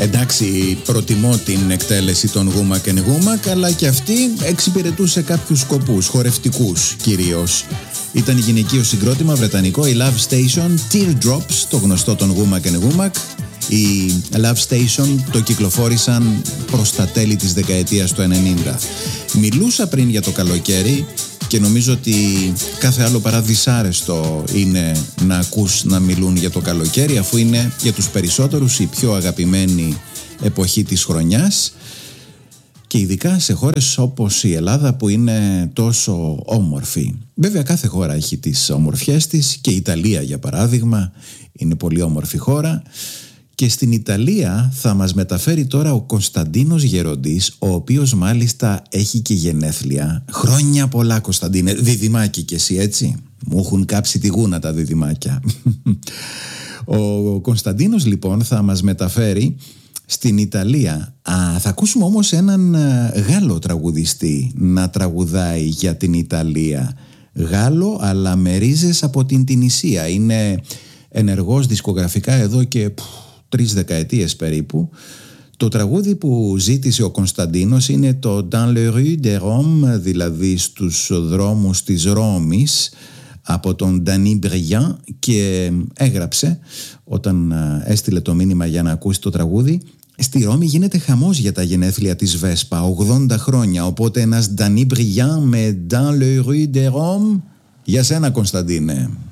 Εντάξει, προτιμώ την εκτέλεση των Γούμακ & Γούμακ, αλλά και αυτή εξυπηρετούσε κάποιους σκοπούς, χορευτικούς κυρίως. Ήταν γυναικείο συγκρότημα βρετανικό, η Love Station, Teardrops, το γνωστό των Γούμακ & Γούμακ. Οι Love Station το κυκλοφόρησαν προς τα τέλη της δεκαετίας του 90. Μιλούσα πριν για το καλοκαίρι και νομίζω ότι κάθε άλλο παρά δυσάρεστο είναι να ακούς να μιλούν για το καλοκαίρι, αφού είναι για τους περισσότερους η πιο αγαπημένη εποχή της χρονιάς, και ειδικά σε χώρες όπως η Ελλάδα που είναι τόσο όμορφη. Βέβαια κάθε χώρα έχει τις ομορφιές της, και η Ιταλία για παράδειγμα είναι πολύ όμορφη χώρα. Και στην Ιταλία θα μας μεταφέρει τώρα ο Κωνσταντίνος Γεροντής, ο οποίος μάλιστα έχει και γενέθλια. Χρόνια πολλά, Κωνσταντίνε, διδυμάκι κι εσύ, έτσι. Μου έχουν κάψει τη γούνα τα διδυμάκια. Ο Κωνσταντίνος λοιπόν θα μας μεταφέρει στην Ιταλία. Θα ακούσουμε όμως έναν Γάλλο τραγουδιστή να τραγουδάει για την Ιταλία. Γάλλο, αλλά με ρίζες από την Τινησία. Είναι ενεργός δισκογραφικά εδώ και 3 δεκαετίες περίπου. Το τραγούδι που ζήτησε ο Κωνσταντίνος είναι το Dans les rues de Rome, δηλαδή στους δρόμους της Ρώμης, από τον Danny Briand, και έγραψε όταν έστειλε το μήνυμα για να ακούσει το τραγούδι: στη Ρώμη γίνεται χαμός για τα γενέθλια της Βέσπα, 80 χρόνια, οπότε ένας Danny Briand με Dans les rues de Rome. Για σένα, Κωνσταντίνε.